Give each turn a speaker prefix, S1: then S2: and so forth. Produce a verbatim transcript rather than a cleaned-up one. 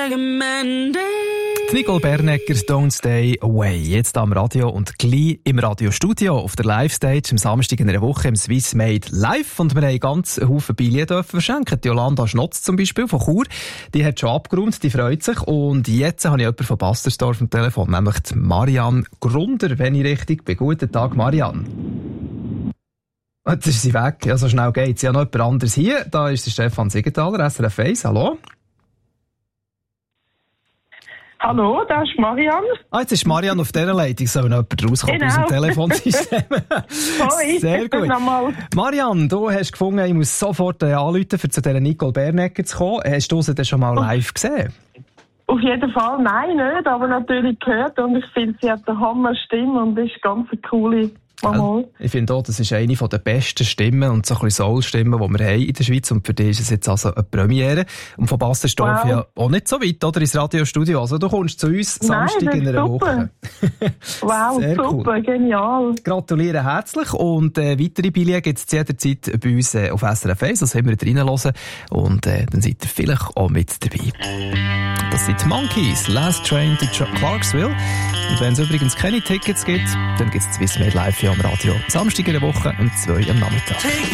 S1: recommended.
S2: Nicole Bernecker, Don't Stay Away. Jetzt am Radio und gleich im Radiostudio auf der Live-Stage am Samstag in einer Woche im Swiss Made Live. Und wir haben ganz einen Haufen Billionen dürfen verschenken. Die Jolanda Schnotz zum Beispiel von Chur, die hat schon abgerundet, die freut sich. Und jetzt habe ich jemanden von Bastersdorf am Telefon, nämlich die Marianne Grunder, wenn ich richtig bin. Guten Tag, Marianne. Jetzt ist sie weg, ja, so schnell geht's. Ich habe noch jemand anderes hier. Da ist der Stefan Siegenthaler, S R F eins. Hallo.
S3: Hallo, da ist Marianne.
S2: Ah, jetzt ist Marianne auf dieser Leitung. Soll noch jemand rauskommen
S3: Genau.
S2: aus dem Telefonsystem?
S3: Hoi.
S2: Sehr gut. Marianne, du hast gefunden, ich muss sofort äh, anrufen, um zu dieser Nicole Bernecker zu kommen. Hast du sie denn schon mal live gesehen?
S3: Auf jeden Fall, nein, nicht, aber natürlich gehört. Und ich finde, sie hat eine Hammer-Stimme und ist ganz eine coole Mama.
S2: Ich finde auch, das ist eine der besten Stimmen und so ein bisschen Soul-Stimmen, die wir haben in der Schweiz. Und für dich ist es jetzt also eine Premiere. Und von Bastersdorf
S3: wow.
S2: ja auch nicht so weit, oder? Ins Radiostudio. Also du kommst zu uns Samstag
S3: Nein,
S2: in einer
S3: super.
S2: Woche.
S3: Wow,
S2: Sehr
S3: super,
S2: cool.
S3: Genial.
S2: Gratuliere herzlich. Und äh, weitere Billionen gibt es jederzeit bei uns äh, auf S R F eins. Das haben wir reinhören. Und äh, dann seid ihr vielleicht auch mit dabei. Das sind die Monkeys. Last Train to Clarksville. Und wenn es übrigens keine Tickets gibt, dann gibt es Swiss Made Live hier am Radio. Samstag in der Woche um zwei am Nachmittag.